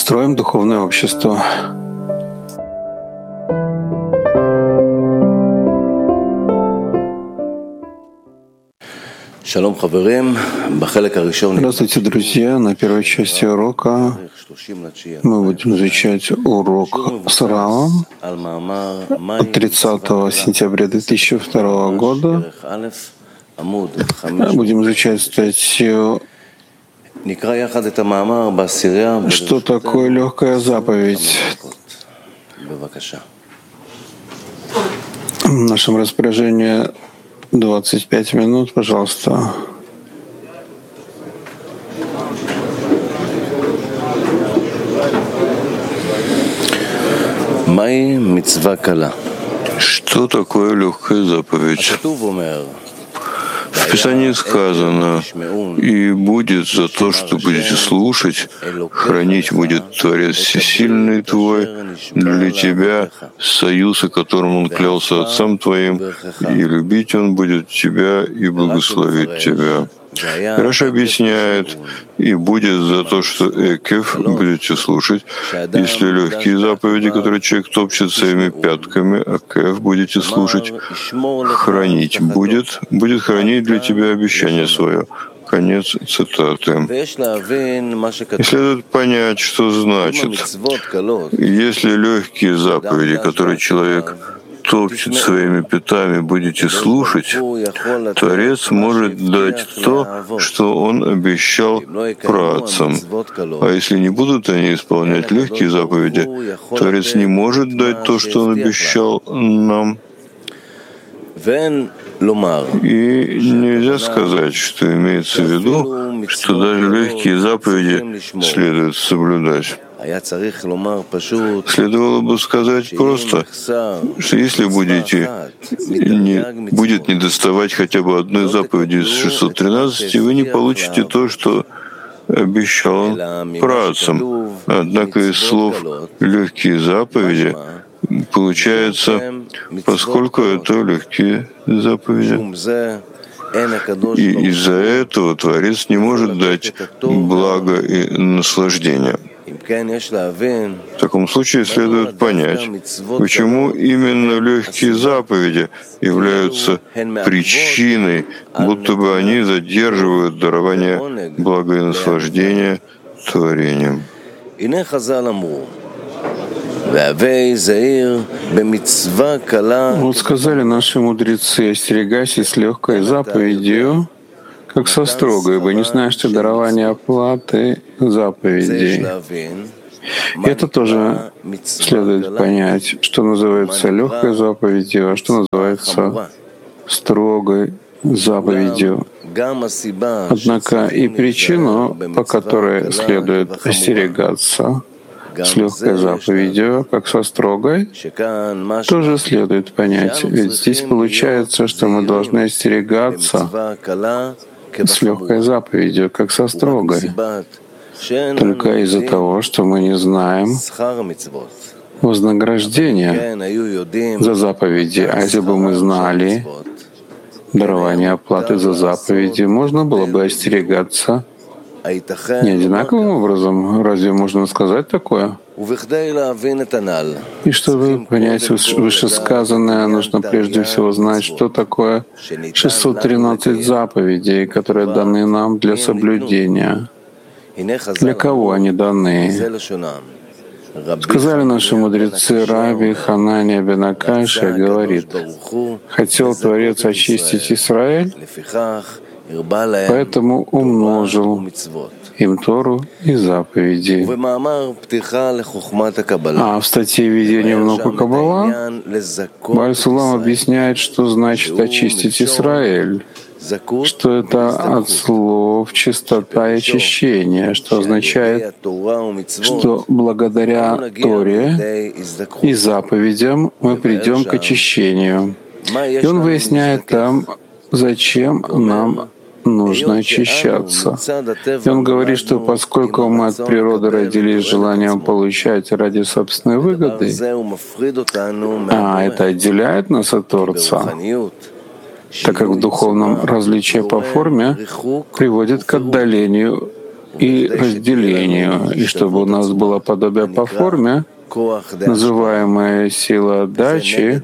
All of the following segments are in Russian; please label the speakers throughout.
Speaker 1: Строим духовное общество. Здравствуйте, друзья! На первой части урока мы будем изучать урок с Равом от 30 сентября 2002 года. Будем изучать статью «Что такое легкая заповедь?» В нашем распоряжении 25 минут, пожалуйста.
Speaker 2: Что такое легкая заповедь? В Писании сказано: «И будет за то, что будете слушать, хранить будет Творец Всесильный твой для тебя союз, о котором Он клялся отцам твоим, и любить Он будет тебя и благословить тебя». Раша объясняет: «И будет за то, что экев будете слушать, если легкие заповеди, которые человек топчет своими пятками, а кев будете слушать, хранить будет хранить для тебя обещание свое». Конец цитаты. И следует понять, что значит, если легкие заповеди, которые человек топчет своими пятами, будете слушать, Творец может дать то, что Он обещал праотцам. А если не будут они исполнять легкие заповеди, Творец не может дать то, что Он обещал нам. И нельзя сказать, что имеется в виду, что даже легкие заповеди следует соблюдать. Следовало бы сказать просто, что если будет недоставать хотя бы одной заповеди из 613, вы не получите то, что обещал он праотцам. Однако из слов «легкие заповеди» получается, поскольку это легкие заповеди. И из-за этого Творец не может дать благо и наслаждение. В таком случае следует понять, почему именно легкие заповеди являются причиной, будто бы они задерживают дарование блага и наслаждения творением.
Speaker 1: Вот сказали наши мудрецы: «Остерегайся с легкой заповедью, как со строгой, ибо не знаешь ты дарования оплаты заповедей». И это тоже следует понять, что называется легкой заповедью, а что называется строгой заповедью. Однако и причину, по которой следует остерегаться с легкой заповедью, как со строгой, тоже следует понять. Ведь здесь получается, что мы должны остерегаться с легкой заповедью, как со строгой, только из-за того, что мы не знаем вознаграждения за заповеди. А если бы мы знали дарование оплаты за заповеди, можно было бы остерегаться не одинаковым образом. Разве можно сказать такое? И чтобы понять вышесказанное, нужно прежде всего знать, что такое 613 заповедей, которые даны нам для соблюдения. Для кого они даны? Сказали наши мудрецы, Раби Ханания бен Акашия говорит: «Хотел Творец очистить Израиль, поэтому умножил им Тору и заповеди». А в статье «Введение в науку Каббала» Бааль Сулам объясняет, что значит очистить Израиль, что это от слов чистота и очищение, что означает, что благодаря Торе и заповедям мы придем к очищению. И он выясняет там, зачем нам нужно очищаться. И он говорит, что поскольку мы от природы родились с желанием получать ради собственной выгоды, а это отделяет нас от Творца, так как в духовном различие по форме приводит к отдалению и разделению, и чтобы у нас было подобие по форме, называемая сила отдачи,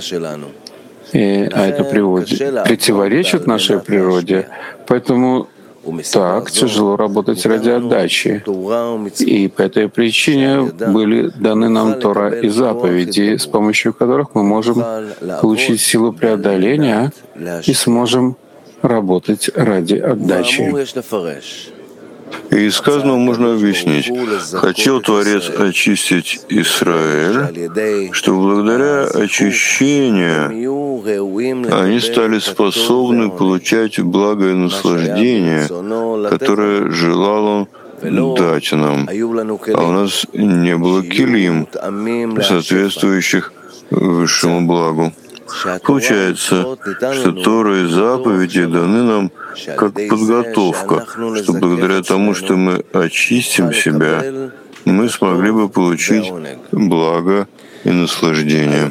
Speaker 1: а это противоречит нашей природе, поэтому так тяжело работать ради отдачи. И по этой причине были даны нам Тора и заповеди, с помощью которых мы можем получить силу преодоления и сможем работать ради отдачи.
Speaker 2: И из сказанного можно объяснить. Хотел Творец очистить Израиль, что благодаря очищению они стали способны получать благо и наслаждение, которое желал Он дать нам. А у нас не было килим, соответствующих высшему благу. Получается, что Тора и заповеди даны нам как подготовка, что благодаря тому, что мы очистим себя, мы смогли бы получить благо и наслаждение.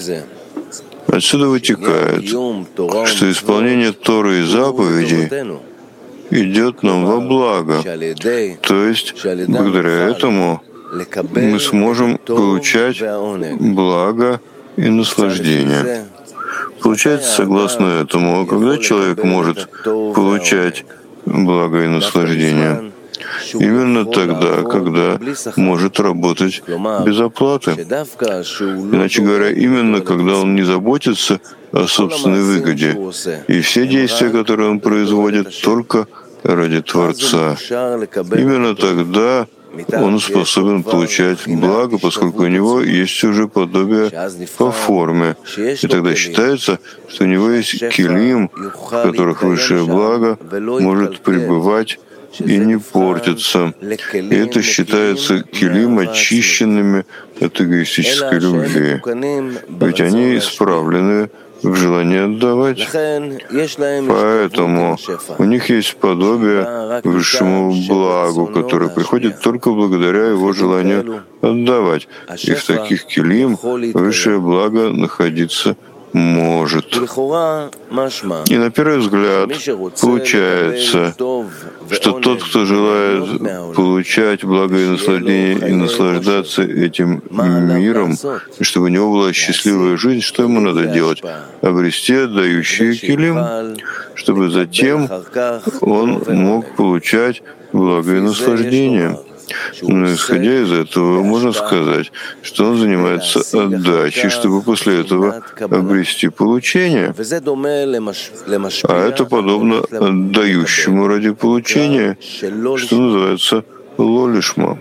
Speaker 2: Отсюда вытекает, что исполнение Торы и заповедей идет нам во благо, то есть благодаря этому мы сможем получать благо и наслаждение. Получается, согласно этому, когда человек может получать благо и наслаждение? Именно тогда, когда может работать без оплаты. Иначе говоря, именно когда он не заботится о собственной выгоде. И все действия, которые он производит, только ради Творца. Именно тогда он способен получать благо, поскольку у него есть уже подобие по форме. И тогда считается, что у него есть килим, в которых высшее благо может пребывать и не портиться. И это считается килим очищенными от эгоистической любви. Ведь они исправлены в желании отдавать. Поэтому у них есть подобие высшему благу, которое приходит только благодаря его желанию отдавать. И в таких килим высшее благо находиться может. И на первый взгляд получается, что тот, кто желает получать благо и наслаждение и наслаждаться этим миром, и чтобы у него была счастливая жизнь, что ему надо делать? Обрести отдающий килим, чтобы затем он мог получать благо и наслаждение. Но исходя из этого, можно сказать, что он занимается отдачей, чтобы после этого обрести получение. А это подобно отдающему ради получения, что называется лолишма.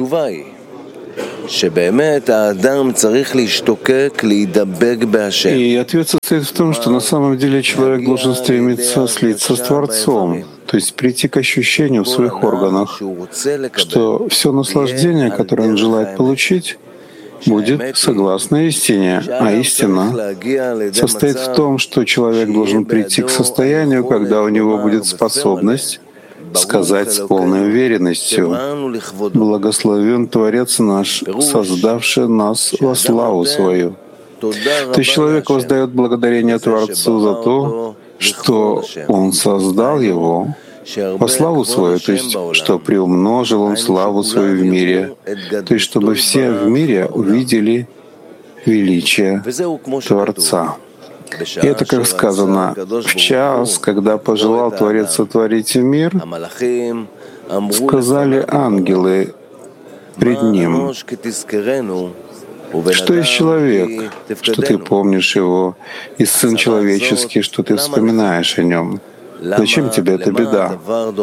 Speaker 1: И ответ состоит в том, что на самом деле человек должен стремиться слиться с Творцом, то есть прийти к ощущению в своих органах, что все наслаждение, которое он желает получить, будет согласно истине. А истина состоит в том, что человек должен прийти к состоянию, когда у него будет способность сказать с полной уверенностью: «Благословен Творец наш, создавший нас во славу свою». То есть человек воздает благодарение Творцу за то, что Он создал его во славу свою, то есть что приумножил Он славу свою в мире, то есть чтобы все в мире увидели величие Творца. И это, как сказано, в час, когда пожелал Творец сотворить мир, сказали ангелы пред Ним: «Что есть человек, что ты помнишь его, и сын человеческий, что ты вспоминаешь о нем? Зачем тебе эта беда?»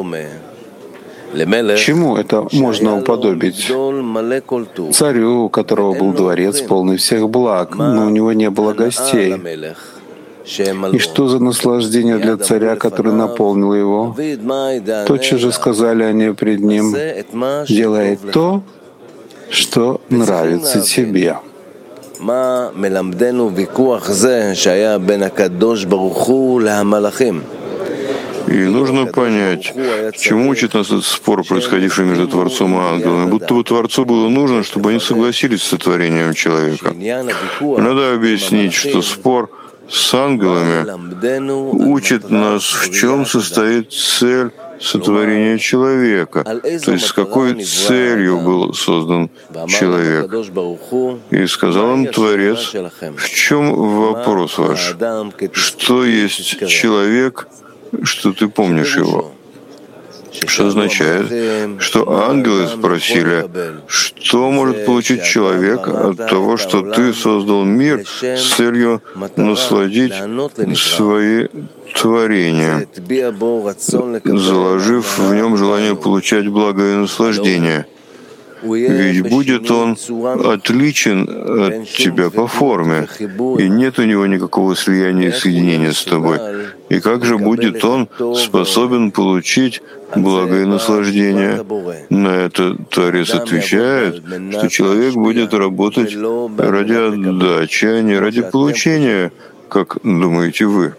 Speaker 1: Чему это можно уподобить? Царю, у которого был дворец, полный всех благ, но у него не было гостей. И что за наслаждение для царя, который наполнил его? Тотчас же сказали они пред ним: «Делай то, что нравится тебе».
Speaker 2: И нужно понять, чему учит нас этот спор, происходивший между Творцом и ангелами. Будто бы Творцу было нужно, чтобы они согласились с сотворением человека. Надо объяснить, что спор с ангелами учит нас, в чем состоит цель сотворения человека, то есть с какой целью был создан человек. И сказал им Творец: в чем вопрос ваш? Что есть человек, что ты помнишь его? Что означает, что ангелы спросили, что может получить человек от того, что ты создал мир с целью насладить свои творения, заложив в нем желание получать благо и наслаждение. Ведь будет он отличен от тебя по форме, и нет у него никакого слияния и соединения с тобой. И как же будет он способен получить благо и наслаждение? На это Творец отвечает, что человек будет работать ради отдачи, а не ради получения, как думаете вы.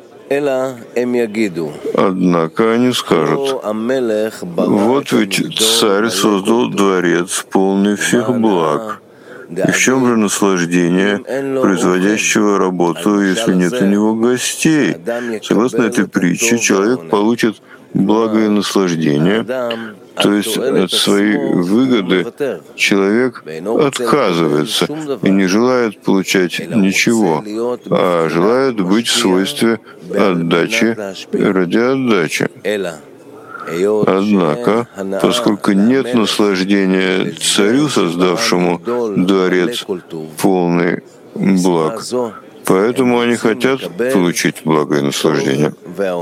Speaker 2: Однако они скажут: вот ведь царь создал дворец, полный всех благ. И в чем же наслаждение производящего работу, если нет у него гостей? Согласно этой притче, человек получит благо и наслаждение, то есть от своей выгоды человек отказывается и не желает получать ничего, а желает быть в свойстве отдачи ради отдачи. Однако, поскольку нет наслаждения царю, создавшему дворец полный благ, поэтому они хотят получить благо и наслаждение.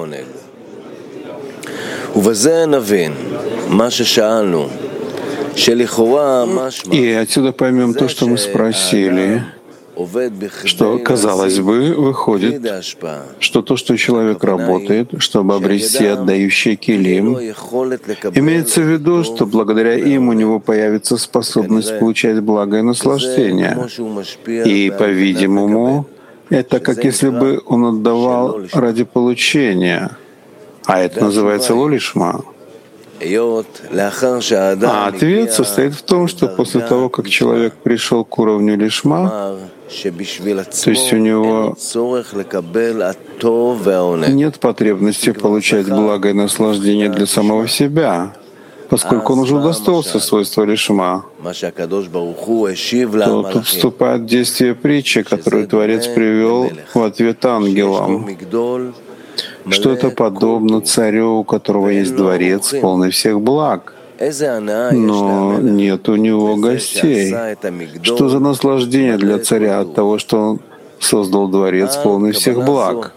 Speaker 1: И отсюда поймем то, что мы спросили, что, казалось бы, выходит, что то, что человек работает, чтобы обрести отдающий килим, имеется в виду, что благодаря им у него появится способность получать благо и наслаждение. И, по-видимому, это как если бы он отдавал ради получения, а это называется лолишма. А ответ состоит в том, что после того, как человек пришел к уровню лишма, то есть у него нет потребности получать благо и наслаждение для самого себя, поскольку он уже удостоился свойства лишма, то тут вступает в действие притчи, которую Творец привел в ответ ангелам, что это подобно царю, у которого есть дворец, полный всех благ, но нет у него гостей. Что за наслаждение для царя от того, что он создал дворец, полный всех благ?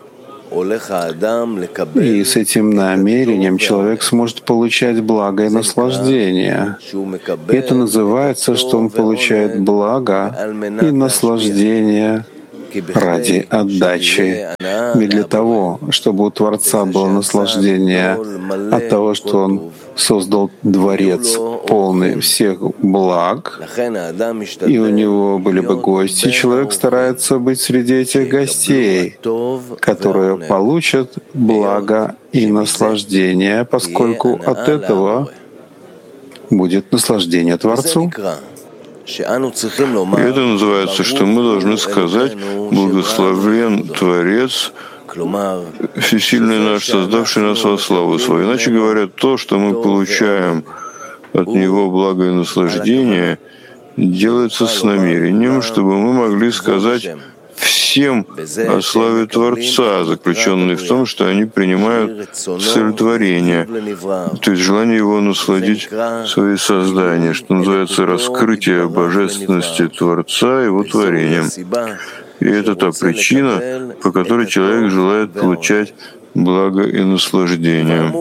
Speaker 1: И с этим намерением человек сможет получать благо и наслаждение. И это называется, что он получает благо и наслаждение ради отдачи, не для того, чтобы у Творца было наслаждение от того, что Он создал дворец, полный всех благ, и у него были бы гости. Человек старается быть среди этих гостей, которые получат благо и наслаждение, поскольку от этого будет наслаждение Творцу.
Speaker 2: И это называется, что мы должны сказать: «Благословен Творец, всесильный наш, создавший нас во славу свою». Иначе говоря, то, что мы получаем от Него благо и наслаждение, делается с намерением, чтобы мы могли сказать всем о славе Творца, заключенной в том, что они принимают цель творения, то есть желание его насладить свои создания, что называется раскрытие божественности Творца его творением. И это та причина, по которой человек желает получать благо и наслаждение.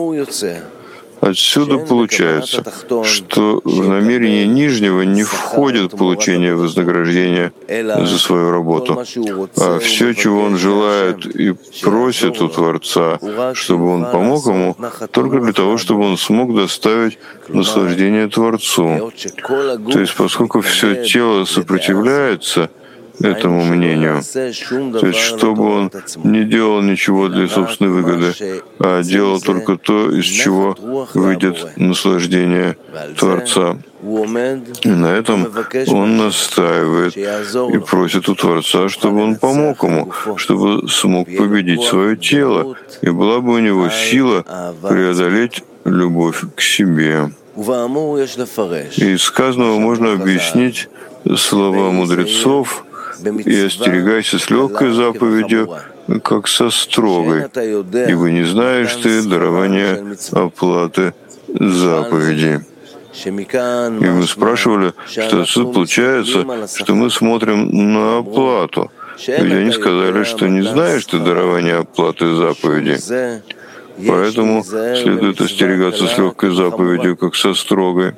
Speaker 2: Отсюда получается, что в намерение нижнего не входит получение вознаграждения за свою работу, а все, чего он желает и просит у Творца, чтобы он помог ему, только для того, чтобы он смог доставить наслаждение Творцу. То есть, поскольку все тело сопротивляется этому мнению. То есть, чтобы он не делал ничего для собственной выгоды, а делал только то, из чего выйдет наслаждение Творца. И на этом он настаивает и просит у Творца, чтобы он помог ему, чтобы смог победить свое тело, и была бы у него сила преодолеть любовь к себе. И из сказанного можно объяснить слова мудрецов «И остерегайся с легкой заповедью, как со строгой, ибо не знаешь ты дарования оплаты заповеди». И мы спрашивали, что отсюда получается, что мы смотрим на оплату. Ведь они сказали, что не знаешь ты дарования оплаты заповеди. Поэтому следует остерегаться с легкой заповедью, как со строгой.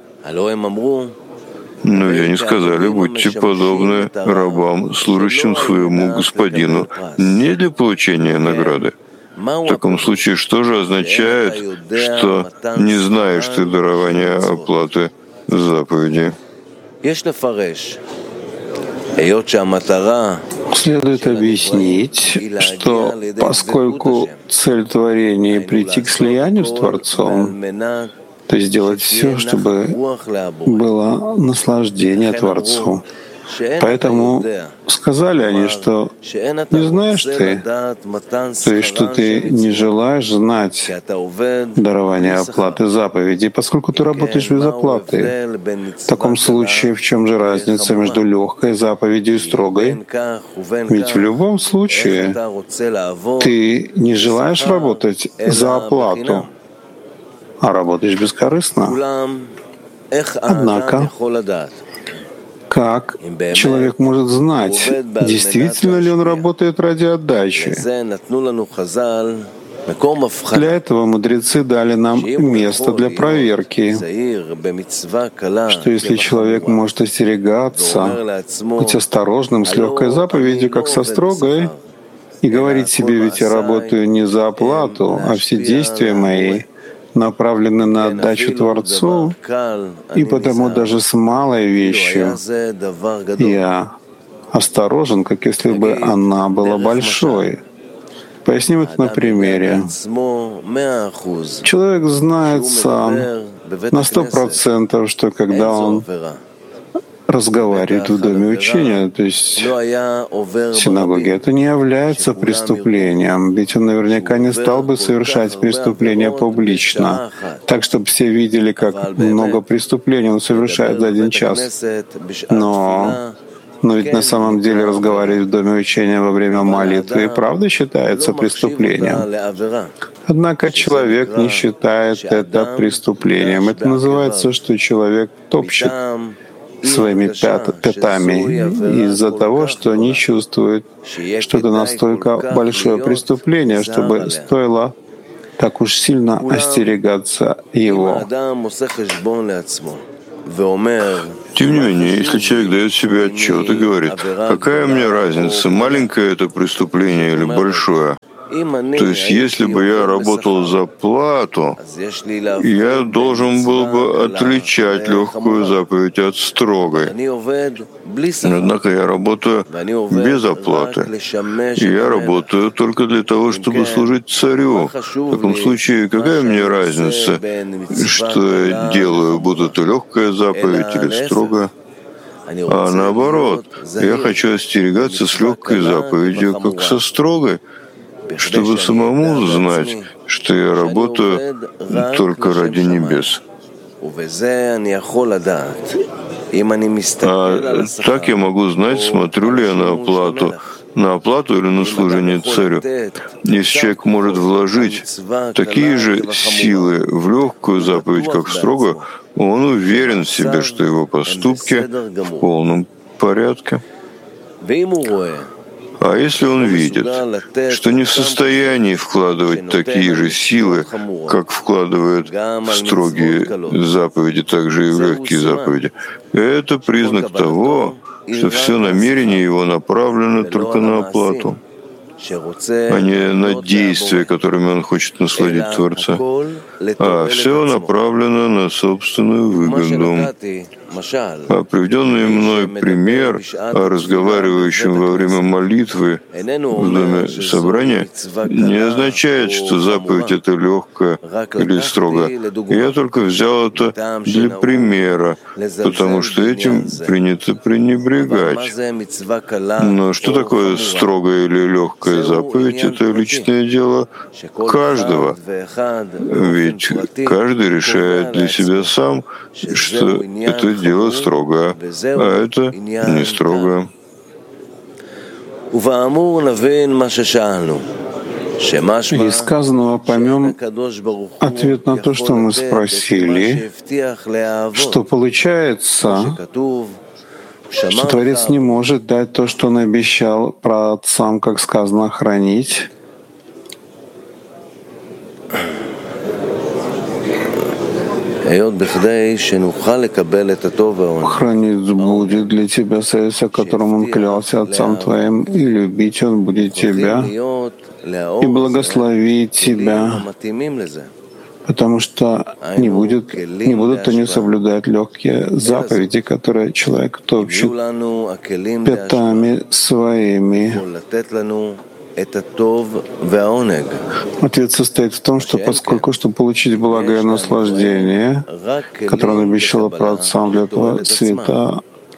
Speaker 2: Но ведь они сказали, будьте подобны рабам, служащим своему господину, не для получения награды. В таком случае, что же означает, что не знаешь ты дарования оплаты заповеди?
Speaker 1: Следует объяснить, что поскольку цель творения — прийти к слиянию с Творцом, то есть сделать все, чтобы было наслаждение Творцу. Поэтому сказали они, что не знаешь ты, то есть что ты не желаешь знать дарование оплаты заповедей, поскольку ты работаешь без оплаты. В таком случае, в чем же разница между легкой заповедью и строгой? Ведь в любом случае ты не желаешь работать за оплату, а работаешь бескорыстно. Однако, как человек может знать, действительно ли он работает ради отдачи? Для этого мудрецы дали нам место для проверки, что если человек может остерегаться, быть осторожным с легкой заповедью, как со строгой, и говорить себе, ведь я работаю не за оплату, а все действия мои направлены на отдачу Творцу, и потому даже с малой вещью я осторожен, как если бы она была большой. Поясним это на примере. Человек знает сам на 100%, что когда он разговаривает в доме учения, то есть в синагоге, это не является преступлением, ведь он наверняка не стал бы совершать преступление публично, так, чтобы все видели, как много преступлений он совершает за один час. Но ведь на самом деле разговаривать в доме учения во время молитвы и правда считается преступлением. Однако человек не считает это преступлением. Это называется, что человек топчет своими пятами из-за того, что не чувствует, что это настолько большое преступление, чтобы стоило так уж сильно остерегаться его.
Speaker 2: Тем не менее, если человек дает себе отчет и говорит, какая мне разница, маленькое это преступление или большое, то есть, если бы я работал за плату, я должен был бы отличать легкую заповедь от строгой. Однако я работаю без оплаты. И я работаю только для того, чтобы служить царю. В таком случае, какая мне разница, что я делаю, будут то легкая заповедь или строгая? А наоборот, я хочу остерегаться с легкой заповедью, как со строгой, чтобы самому знать, что я работаю только ради небес. А так я могу знать, смотрю ли я на оплату или на служение царю. Если человек может вложить такие же силы в легкую заповедь, как в строгую, он уверен в себе, что его поступки в полном порядке. А если он видит, что не в состоянии вкладывать такие же силы, как вкладывает в строгие заповеди, так же и в легкие заповеди, это признак того, что все намерение его направлено только на оплату, а не на действия, которыми он хочет насладить Творца, а все направлено на собственную выгоду. А приведенный мной пример о разговаривающем во время молитвы в доме собрания не означает, что заповедь это легкая или строгая. Я только взял это для примера, потому что этим принято пренебрегать. Но что такое строгая или легкая легкая заповедь — это личное дело каждого. Ведь каждый решает для себя сам, что это дело строгое, а это не строгое.
Speaker 1: Из сказанного поймем ответ на то, что мы спросили, что получается, что Творец не может дать то, что он обещал праотцам, как сказано, хранить. Хранить будет для тебя совет, о котором он клялся отцам твоим, и любить он будет тебя, и благословить тебя, потому что не будут они соблюдать легкие заповеди, которые человек топчет пятами своими. Ответ состоит в том, что поскольку, чтобы получить благо и наслаждение, которое он обещал праотцам для этого света,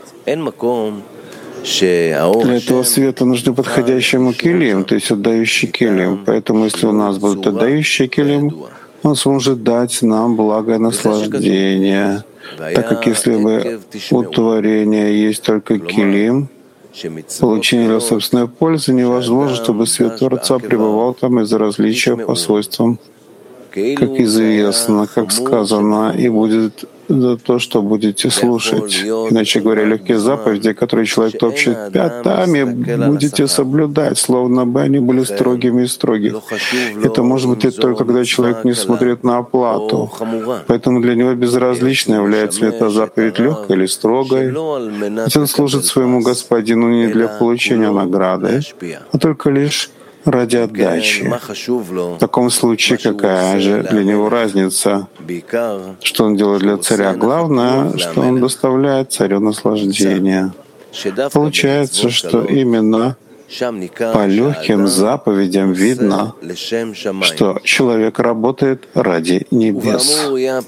Speaker 1: для этого света нужны подходящие килим, то есть отдающие килим. Поэтому если у нас будут отдающие килим, он сможет дать нам благо и наслаждение. Так как если бы у творения есть только килим, получение для собственной пользы, невозможно, чтобы свет Творца пребывал там из-за различия по свойствам. Как известно, как сказано, и будет за то, что будете слушать. Иначе говоря, легкие заповеди, которые человек топчет пятами, будете соблюдать, словно бы они были строгими и строгими. Это может быть и только когда человек не смотрит на оплату. Поэтому для него безразлично, является ли эта заповедь легкой или строгой. Ведь он служит своему господину не для получения награды, а только лишь ради отдачи. В таком случае какая же для него разница, что он делает для царя? Главное, что он доставляет царю наслаждение. Получается, что именно по легким заповедям видно, что человек работает ради небес.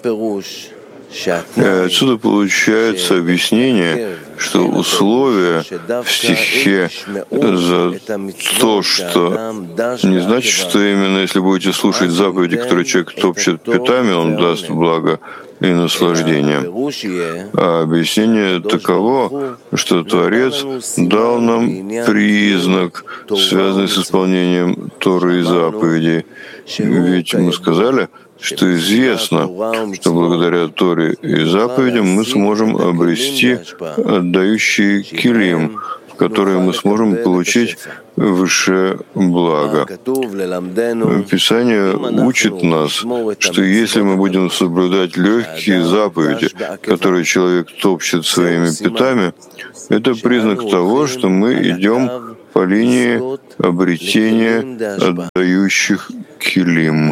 Speaker 2: Отсюда получается объяснение, что условия в стихе за то, что не значит, что именно если будете слушать заповеди, которые человек топчет пятами, он даст благо и наслаждение. А объяснение таково, что Творец дал нам признак, связанный с исполнением Торы и заповедей. Ведь мы сказали, что известно, что благодаря Торе и заповедям мы сможем обрести отдающий килим, в которые мы сможем получить высшее благо. Писание учит нас, что если мы будем соблюдать легкие заповеди, которые человек топчет своими пятами, это признак того, что мы идем по линии обретения отдающих килим.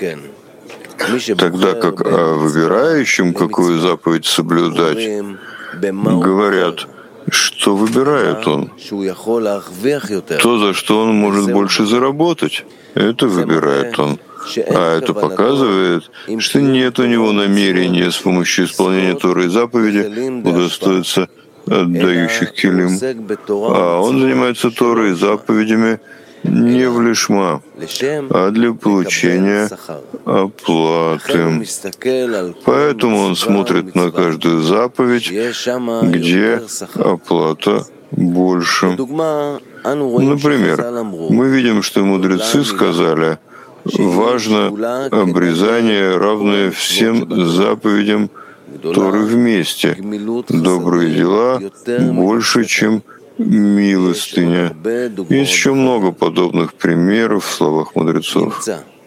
Speaker 2: Тогда как о выбирающем, какую заповедь соблюдать, говорят, что выбирает он. То, за что он может больше заработать, это выбирает он. А это показывает, что нет у него намерения с помощью исполнения Торы и заповеди удостоиться отдающих килим. А он занимается Торой и заповедями не в лишма, а для получения оплаты. Поэтому он смотрит на каждую заповедь, где оплата больше. Например, мы видим, что мудрецы сказали, важно обрезание, равное всем заповедям Торы вместе. Добрые дела больше, чем милостыня. Есть еще много подобных примеров в словах мудрецов.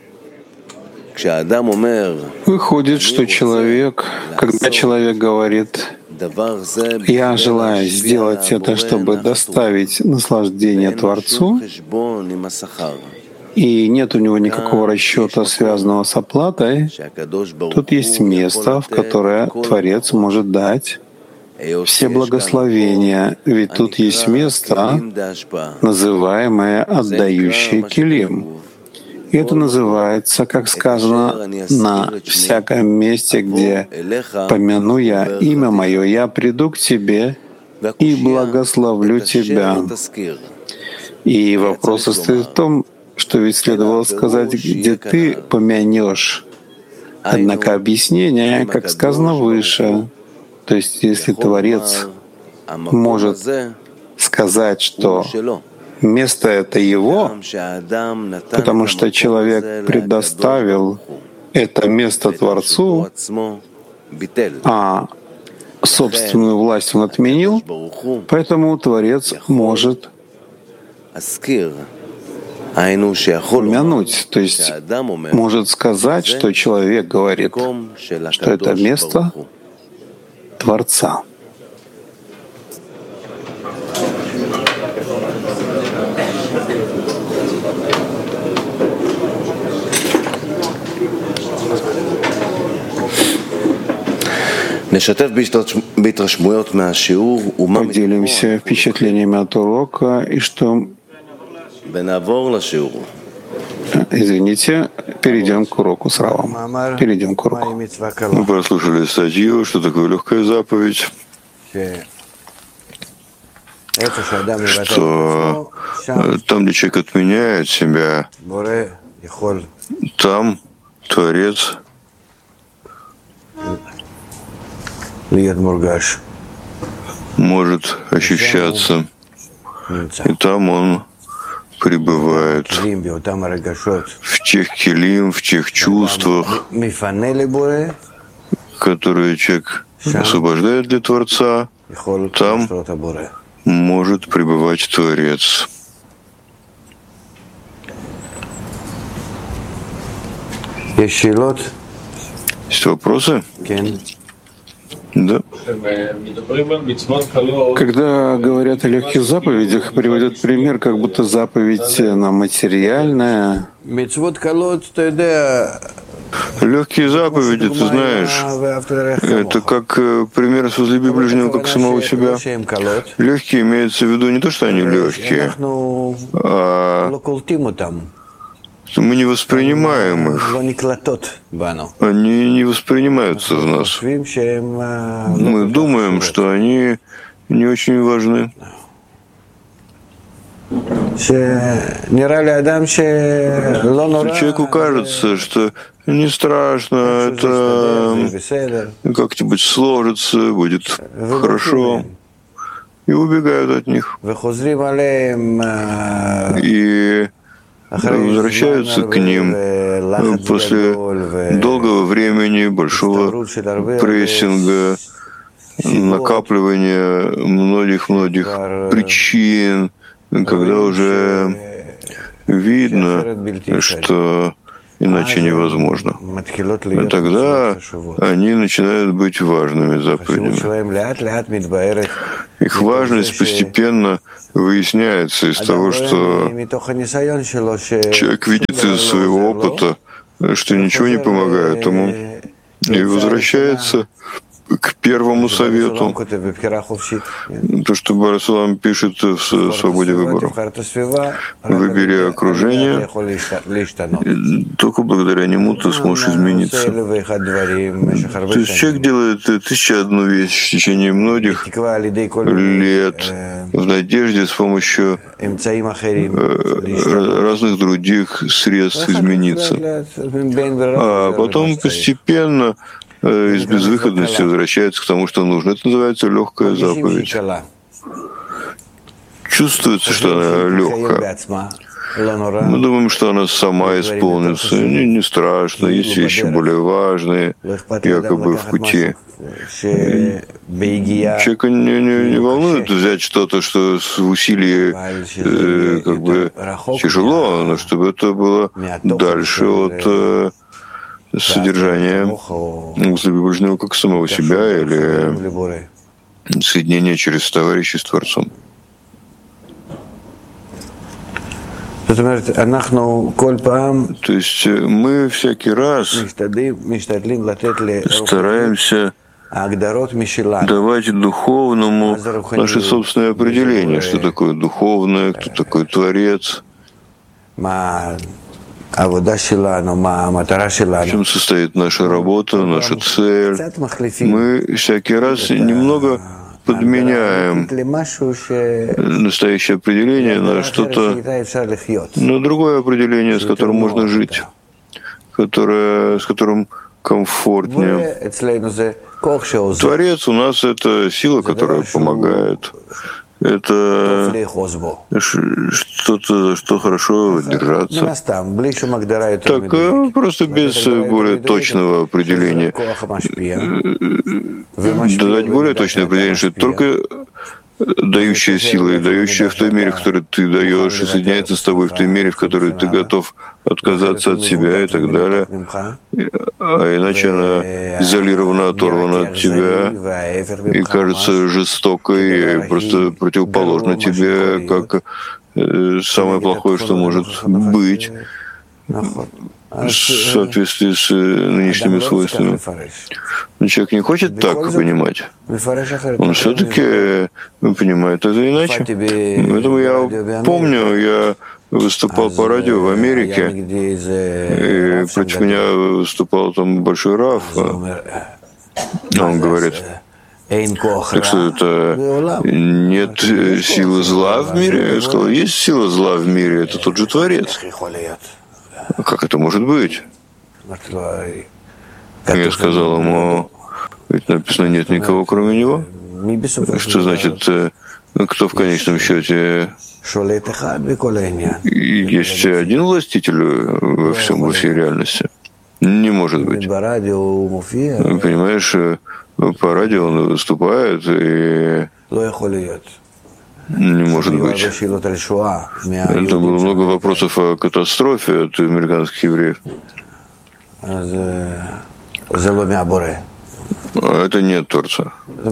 Speaker 1: Выходит, что когда человек говорит, «Я желаю сделать это, чтобы доставить наслаждение Творцу», и нет у него никакого расчета, связанного с оплатой, тут есть место, в которое Творец может дать все благословения, ведь тут есть место, называемое «отдающее килим». И это называется, как сказано, на всяком месте, где помяну я имя мое, я приду к тебе и благословлю тебя. И вопрос состоит в том, что ведь следовало сказать, где ты помянешь. Однако объяснение, как сказано выше, то есть если Творец может сказать, что место это его, потому что человек предоставил это место Творцу, а собственную власть он отменил, поэтому Творец может упомянуть, то есть может сказать, что человек говорит, что это место Творца. Поделимся впечатлениями от урока и что... Извините, перейдем к уроку с Равом. Перейдем к уроку.
Speaker 2: Мы прослушали статью, что такое легкая заповедь, что там, где человек отменяет себя, там Творец может ощущаться, и там он пребывает в тех килим, в тех чувствах, которые человек освобождает для Творца, там может пребывать Творец. Есть вопросы? Да.
Speaker 1: Когда говорят о легких заповедях, приводят пример, как будто заповедь она материальная.
Speaker 2: Легкие заповеди, ты знаешь, это как пример возлюби ближнего как самого себя. Легкие имеется в виду не то, что они легкие, а мы не воспринимаем их. Они не воспринимаются в нас. Мы думаем, что они не очень важны. Человеку кажется, что не страшно, это как-нибудь сложится, будет хорошо. И убегают от них. И возвращаются к ним после долгого времени, большого прессинга, накапливания многих причин, когда уже видно, что иначе невозможно. И тогда они начинают быть важными заповедями. Их важность постепенно выясняется из того, что человек видит из своего опыта, что ничего не помогает ему, и возвращается к первому совету, то, что Барасулам пишет в «Свободе выбора». Выбери окружение, только благодаря нему ты сможешь измениться. То есть человек делает 1001 вещь в течение многих лет в надежде с помощью разных других средств измениться. А потом постепенно из безвыходности возвращается к тому, что нужно. Это называется легкая заповедь. Чувствуется, что она легкая. Мы думаем, что она сама исполнится. Не страшно, есть вещи более важные, якобы в пути. Человека не волнует взять что-то, что в усилии как бы тяжело, но чтобы это было дальше от содержание возлюби ближнего как самого себя или соединение через товарища с Творцом. То есть мы всякий раз стараемся давать духовному наше собственное определение, что такое духовное, кто такой Творец. В чем состоит наша работа, наша цель. Мы всякий раз немного подменяем настоящее определение на что-то, на другое определение, с которым можно жить, с которым комфортнее. Творец у нас — это сила, которая помогает. Это что-то, что хорошо держаться. Так, просто без более точного определения. Дать более точное определение, что это только дающая сила, и дающая в той мере, в которой ты даешь, и соединяется с тобой в той мере, в которой ты готов отказаться от себя и так далее. А иначе она изолирована, оторвана от тебя и кажется жестокой, и просто противоположна тебе, как самое плохое, что может быть в соответствии с нынешними свойствами. Но человек не хочет так понимать. Он все-таки понимает это иначе. Поэтому я помню, я выступал по радио в Америке, и против меня выступал там большой Рав. Он говорит, так что это нет силы зла в мире? Я сказал, есть сила зла в мире, это тот же Творец. Как это может быть? Я сказал ему, ведь написано, нет никого, кроме него. Что значит, кто в конечном счете? Есть один властитель во всем, во всей реальности? Не может быть. Понимаешь, по радио он выступает, и не может быть. Это было много вопросов о катастрофе от американских евреев. Это нет Творца.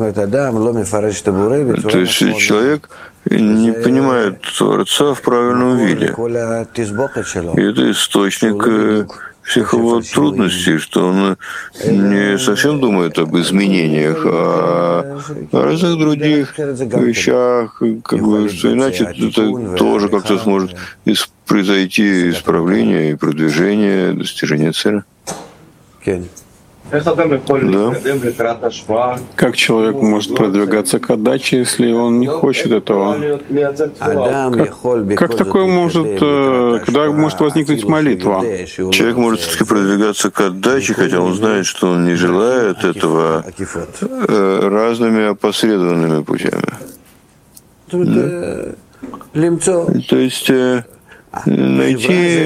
Speaker 2: То есть человек не понимает Творца в правильном виде. И это источник всех его трудностей, что он не совсем думает об изменениях, а о разных других вещах, что иначе это тоже как-то сможет произойти исправление и продвижение, достижение цели. Да.
Speaker 1: Как человек может продвигаться к отдаче, если он не хочет этого? Как такое может, когда может возникнуть молитва?
Speaker 2: Человек может все-таки продвигаться к отдаче, хотя он знает, что он не желает этого, разными опосредованными путями. Да? То есть найти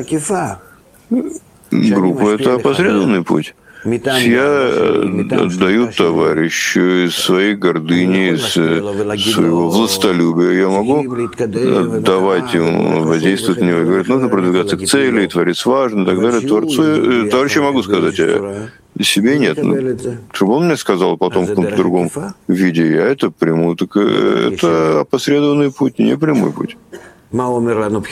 Speaker 2: группу — это опосредованный путь. Я отдаю товарищу из своей гордыни, из своего властолюбия. Я могу отдавать ему, воздействовать на него. Говорит, нужно продвигаться к цели, и Творец важен, и так далее. Товарищу могу сказать, а себе нет. Чтобы он мне сказал потом в каком-то другом виде, я это приму. Так это опосредованный путь, не прямой путь. Что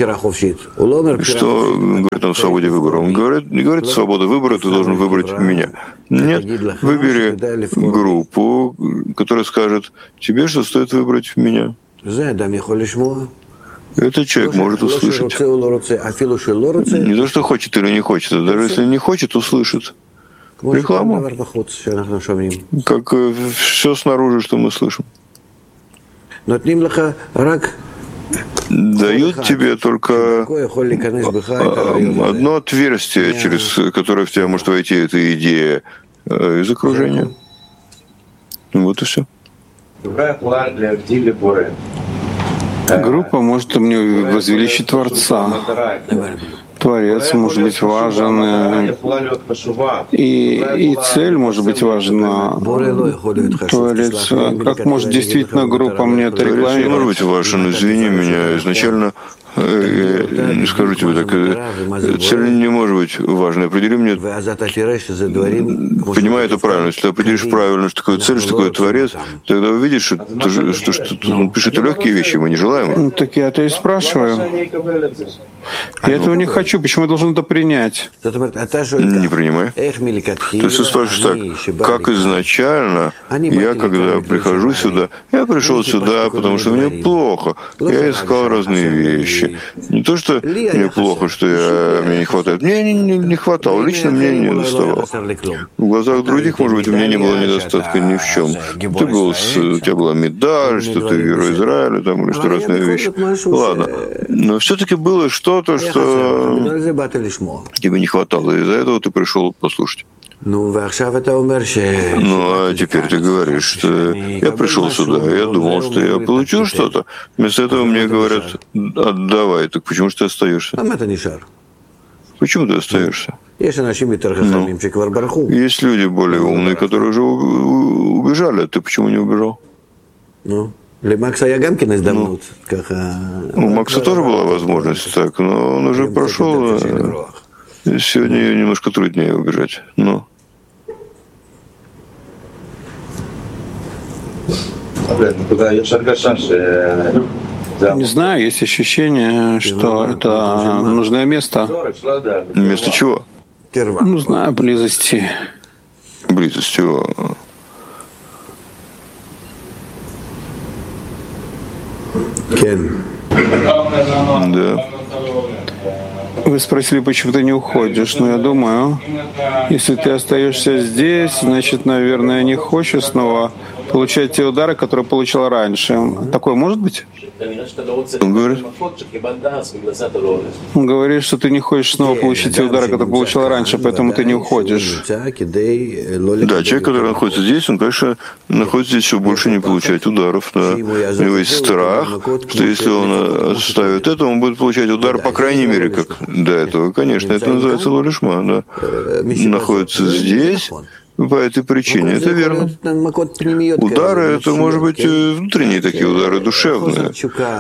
Speaker 2: говорит он в свободе выбора? Он не говорит свобода выбора, ты должен выбрать меня. Нет, выбери группу, которая скажет, тебе что стоит выбрать меня. Это человек может услышать. Не то, что хочет или не хочет, а даже если не хочет, услышит. Рекламу. Как все снаружи, что мы слышим. Дают тебе только одно отверстие, через которое в тебя может войти эта идея из окружения. Вот и все.
Speaker 1: Группа может мне возвеличить Творца. Творец может быть важен, и цель может быть важна. Творец, как может действительно группа мне это рекламировать?
Speaker 2: Не может быть важен, извини меня, изначально, не скажу тебе так, цель не может быть важной. Определи мне, понимаю это правильно, если ты определишь правильно, что такое цель, что такое Творец, тогда увидишь, что он пишет легкие вещи, мы не желаем.
Speaker 1: Ну, так я это и спрашиваю. Я этого не хочу. Почему я должен это принять?
Speaker 2: Не принимай. То есть ты спрашиваешь так, как изначально я, когда прихожу сюда, я пришел сюда, потому что мне плохо. Я искал разные вещи. вещи. Не то, что мне плохо, что мне не хватает. Мне не хватало, лично мне не доставало. В глазах других, может быть, у меня не было недостатка ни в чем. У тебя была медаль, что ты герой Израиля, там, или что разные вещи. Ладно. Но все-таки было что-то, что тебе не хватало, и из-за этого ты пришел послушать. Ну, а теперь ты говоришь, что я пришел сюда, я думал, что я получил что-то. Вместо этого мне говорят, отдавай. Так почему же ты остаешься? Почему ты остаешься? Ну, есть люди более умные, которые уже убежали, а ты почему не убежал? Ну, у Макса тоже была возможность так, но он уже прошел. Сегодня немножко труднее убежать. Но.
Speaker 1: Не знаю, есть ощущение, что это нужное место.
Speaker 2: Место чего?
Speaker 1: Не знаю, близости.
Speaker 2: Близости. Да.
Speaker 1: Вы спросили, почему ты не уходишь, но я думаю, если ты остаешься здесь, значит, наверное, не хочешь снова получать те удары, которые получал раньше. Такое может быть?
Speaker 2: Он говорит?
Speaker 1: Он говорит, что ты не хочешь снова получить те удары, которые получал раньше, поэтому ты не уходишь.
Speaker 2: Да, человек, который находится здесь, он, конечно, находится здесь, чтобы больше не получать ударов. Да. У него есть страх, что если он оставит это, он будет получать удар, по крайней мере, как до этого. Конечно, это называется лолишма. Да. Находится здесь. По этой причине. Это верно. Удары — это, может быть, внутренние такие удары, душевные.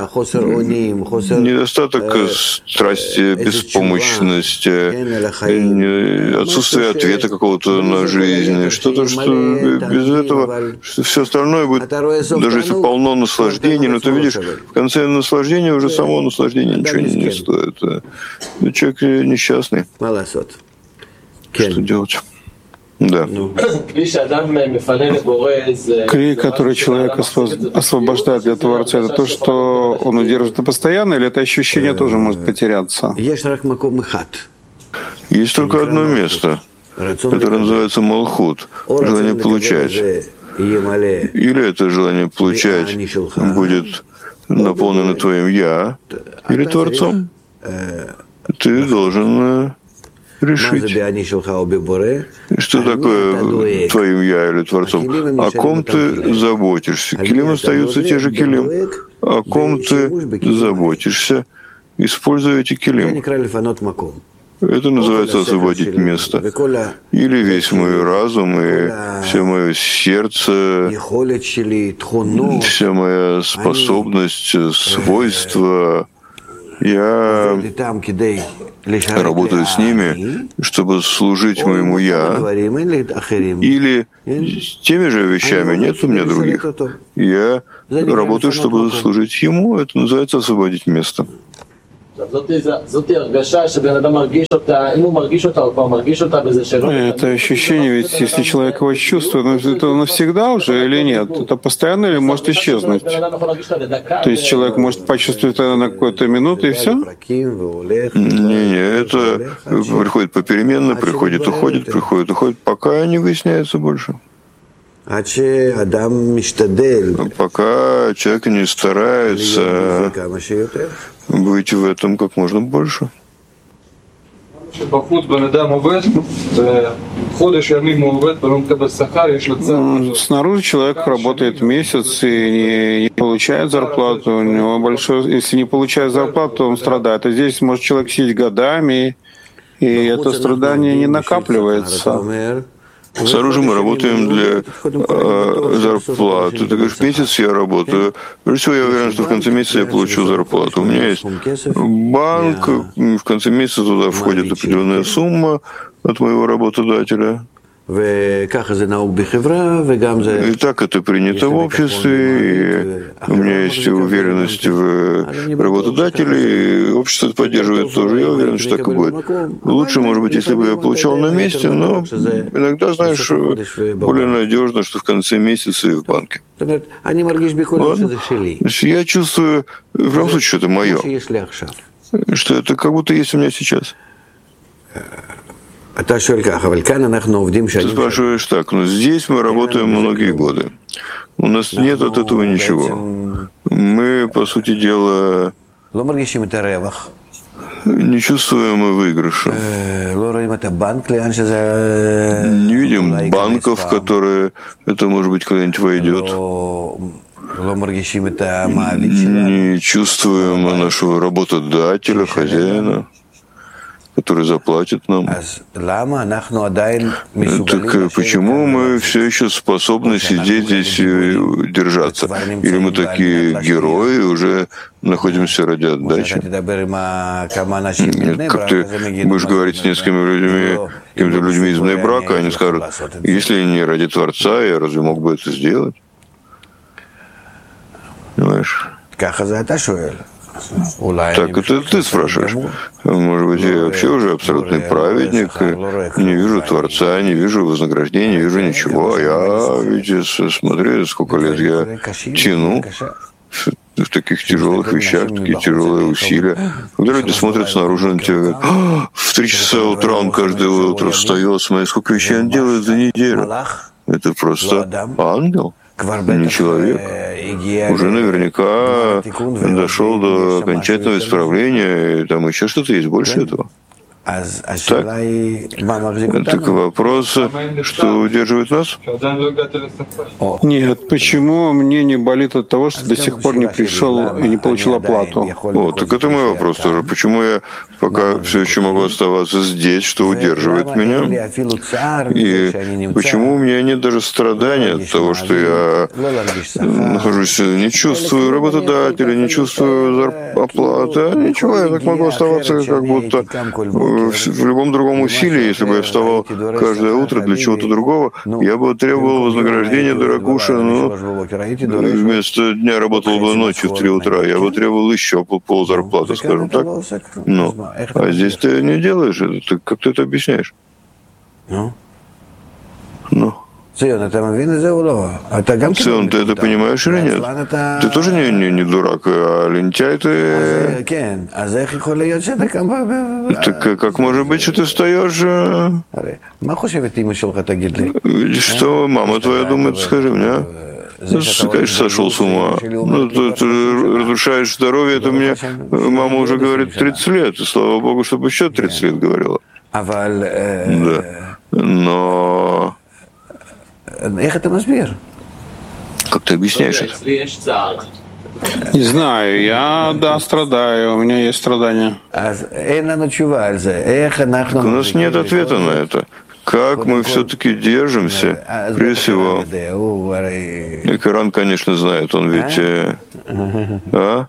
Speaker 2: Недостаток страсти, беспомощности, отсутствие ответа какого-то на жизнь. Что-то, что без этого все остальное будет, даже если полно наслаждений, но ты видишь, в конце наслаждения уже само наслаждение ничего не стоит. Человек несчастный. Что делать? Да.
Speaker 1: Крик, который человек освобождает для Творца, это то, что он удерживает постоянно, или это ощущение тоже может потеряться?
Speaker 2: Есть только одно место, которое называется Малхут, желание получать. Или это желание получать будет наполнено твоим «я» или Творцом. Ты должен решить, что такое твоим «я» или Творцом. О ком ты заботишься? Килим остаются те же килим. О ком ты заботишься, используя эти килим. Это называется освободить место. Или весь мой разум и все мое сердце, вся моя способность, свойства. Я работаю с ними, чтобы служить моему «я», или теми же вещами, нет у меня других. Я работаю, чтобы служить ему, это называется освободить место.
Speaker 1: Это ощущение, ведь если человек его чувствует, это навсегда уже или нет? Это постоянно или может исчезнуть? То есть человек может почувствовать это на какую-то минуту и все?
Speaker 2: Не, это приходит попеременно, приходит, уходит, приходит, уходит, пока не выясняется больше. Пока человек не старается быть в этом как можно больше.
Speaker 1: Снаружи человек работает месяц и не получает зарплату. У него большой, если не получает зарплату, то он страдает. А здесь может человек сидеть годами, и это страдание не накапливается.
Speaker 2: Снаружи мы работаем для зарплаты. Ты говоришь, месяц я работаю. Прежде всего, я уверен, что в конце месяца я получу зарплату. У меня есть банк, в конце месяца туда входит определенная сумма от моего работодателя. И так это принято в обществе, и у меня есть уверенность в работодателе, и общество это поддерживает тоже. Я уверен, что так и будет. Лучше, может быть, если бы я получал на месте, но иногда, знаешь, более надежно, что в конце месяца и в банке. Ладно? Я чувствую, в любом случае, что это мое, что это как будто есть у меня сейчас. Ты спрашиваешь так, но здесь мы работаем многие годы. У нас нет от этого ничего. Мы, по сути дела, не чувствуем выигрыша. Не видим банков, в которые это, может быть, когда-нибудь войдет. Не чувствуем нашего работодателя, хозяина, который заплатит нам. Так почему мы все еще способны сидеть здесь и держаться? Или мы такие герои, уже находимся ради отдачи? Нет, как ты будешь говорить с несколькими людьми, какими-то людьми из Бней-Брака, они скажут, если не ради Творца, я разве мог бы это сделать? Понимаешь? Так, это ты спрашиваешь. Может быть, я вообще уже абсолютный праведник, не вижу Творца, не вижу вознаграждения, не вижу ничего. А я, видите, смотри, сколько лет я тяну в таких тяжелых вещах, такие тяжелые усилия. Когда люди смотрят снаружи на тебя, говорят, в 3 часа утра он каждое утро встает, смотри, сколько вещей он делает за неделю. Это просто ангел. Не человек, уже наверняка дошел до окончательного исправления, и там еще что-то есть больше этого. Так вопрос, что удерживает нас?
Speaker 1: Нет, почему мне не болит от того, что до сих пор не пришел и не получил оплату?
Speaker 2: О, так это мой вопрос тоже. Почему я пока все еще могу оставаться здесь, что удерживает меня? И почему у меня нет даже страдания от того, что я нахожусь, не чувствую работодателя, не чувствую оплаты, ничего, я так могу оставаться как будто в любом другом усилии, если бы я вставал каждое утро для чего-то другого, я бы требовал вознаграждения дорогуша, но вместо дня работал бы ночью в 3 утра, я бы требовал еще ползарплаты, скажем так. Ну, а здесь ты не делаешь это, ты, как ты это объясняешь? Ну. Цион, ты это понимаешь или нет? Ты тоже не дурак, а лентяй ты. Так как может быть, что ты встаешь? Что мама твоя думает, скажи мне, а? Ты, конечно, сошел с ума. Ну, ты разрушаешь здоровье, это мне мама уже говорит 30 лет. И слава Богу, чтобы еще 30 лет говорила. Да. Но... Как ты объясняешь это?
Speaker 1: Не знаю, я, да, страдаю, у меня есть страдания.
Speaker 2: У нас нет ответа на это. Как мы все-таки держимся, прежде всего. И Коран, конечно, знает, он ведь... А?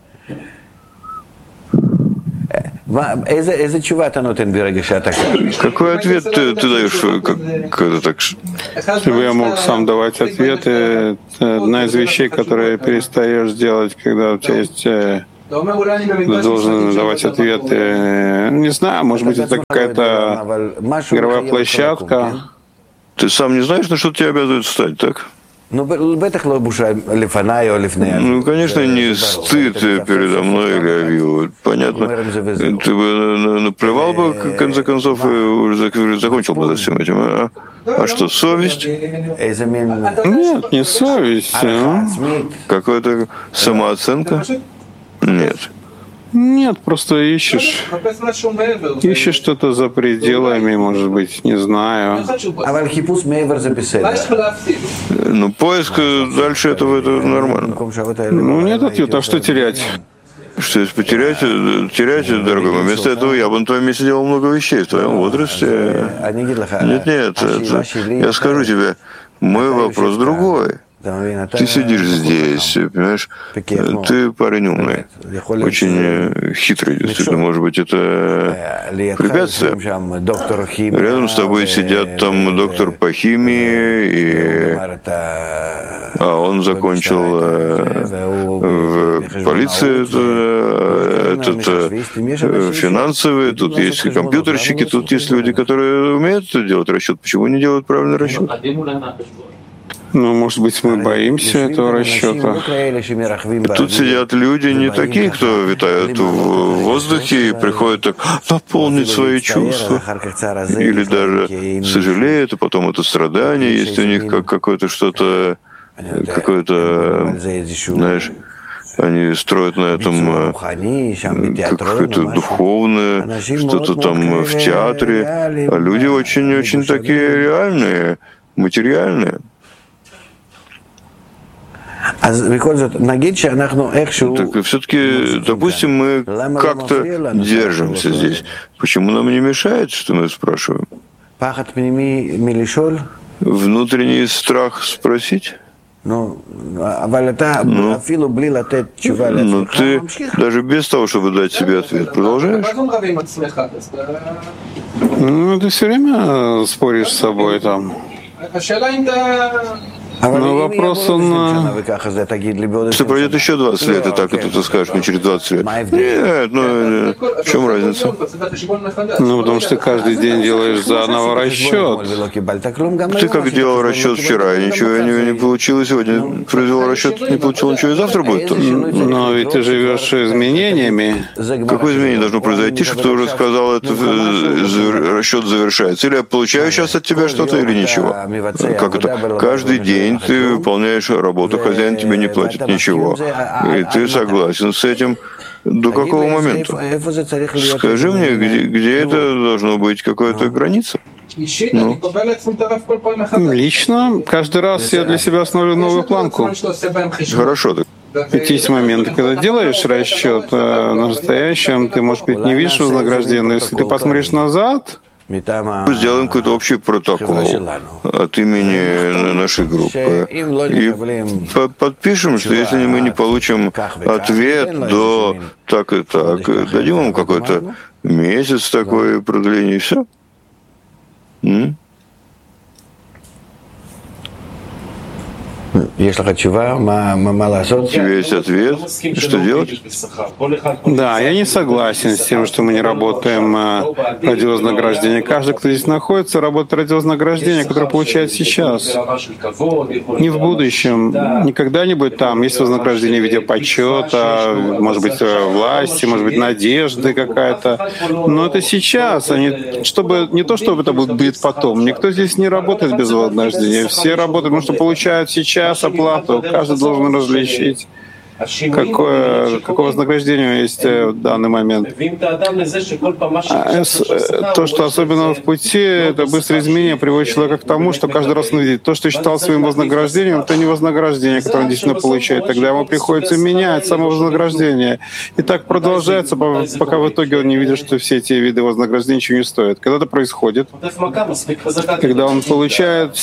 Speaker 2: Какой ответ ты даешь, когда так?
Speaker 1: Если бы я мог сам давать ответы, это одна из вещей, которые перестаешь делать, когда у тебя есть... Ты должен давать ответы. Не знаю, может быть, это какая-то игровая площадка.
Speaker 2: Ты сам не знаешь, на что тебя обязывают встать, так? Ну, конечно, не стыд передо мной или Авиву. Понятно. Ты бы наплевал бы, в конце концов, и уже закончил бы за всем этим. А что, совесть?
Speaker 1: Нет, не совесть.
Speaker 2: Какая-то самооценка? Нет.
Speaker 1: Нет, просто ищешь что-то за пределами, может быть, не знаю.
Speaker 2: Ну, поиск дальше этого, это нормально.
Speaker 1: Ну, нет ответа, а что терять?
Speaker 2: Что есть потерять? Терять, дорогой мой. Вместо этого я бы на твоем месте делал много вещей в твоем возрасте. Нет, я скажу тебе, мой вопрос другой. Ты сидишь здесь, понимаешь? Ты парень умный, очень хитрый, действительно. Может быть, это препятствие. Рядом с тобой сидят там доктор по химии, а он закончил в полиции, финансовый, тут есть компьютерщики, тут есть люди, которые умеют делать расчет. Почему не делают правильный расчет?
Speaker 1: Ну, может быть, мы боимся этого расчета.
Speaker 2: Тут сидят люди не такие, кто витают в воздухе и приходят так наполнить свои чувства. Или даже сожалеют, а потом это страдание, есть у них как какое-то что-то, знаешь, они строят на этом какое-то духовное, что-то там в театре. А люди очень-очень такие реальные, материальные. Так все-таки, допустим, мы как-то держимся здесь. Почему нам не мешает, что мы спрашиваем? Внутренний страх спросить? Но ты даже без того, чтобы дать себе ответ, продолжаешь?
Speaker 1: Ну, ты все время споришь с собой там. Но вопрос
Speaker 2: Если пройдет еще 20 лет, и так это ты скажешь мне через 20 лет. Нет, ну в чем разница?
Speaker 1: Ну, потому что ты каждый день делаешь заново расчет.
Speaker 2: Ты как делал расчет вчера, и ничего не получилось сегодня. Произвел расчет, не получил ничего, и завтра будет.
Speaker 1: Но ведь ты живешь изменениями.
Speaker 2: Какое изменение должно произойти, чтобы ты уже сказал, это расчет завершается? Или я получаю сейчас от тебя что-то, или ничего? Как это? Каждый день ты выполняешь работу, хозяин тебе не платит ничего. И ты согласен с этим до какого момента? Скажи мне, где это должно быть какая-то граница? Ну.
Speaker 1: Лично, каждый раз я для себя установлю новую планку.
Speaker 2: Хорошо.
Speaker 1: Ведь есть моменты, когда делаешь расчет на настоящем, ты, может быть, не видишь вознаграждения, но если ты посмотришь назад,
Speaker 2: сделаем какой-то общий протокол от имени нашей группы и подпишем, что если мы не получим ответ до так и так, дадим ему какой-то месяц такое продление, и все. У тебя есть ответ? Что делать?
Speaker 1: Да, я не согласен с тем, что мы не работаем ради вознаграждения. Каждый, кто здесь находится, работает ради вознаграждения, которое получает сейчас. Не в будущем. Не когда-нибудь там есть вознаграждение в виде почета, может быть, власти, может быть, надежды какая-то. Но это сейчас, а не то, чтобы это будет потом. Никто здесь не работает без вознаграждения. Все работают, потому что получают сейчас оплату. Каждый должен различить, какое вознаграждение есть в данный момент. То, что особенно в пути, это быстрое изменение приводит человека к тому, что каждый раз он видит то, что считал своим вознаграждением, это не вознаграждение, которое он действительно получает. Тогда ему приходится менять само вознаграждение. И так продолжается, пока в итоге он не видит, что все эти виды вознаграждения ничего не стоят. Когда это происходит, когда он получает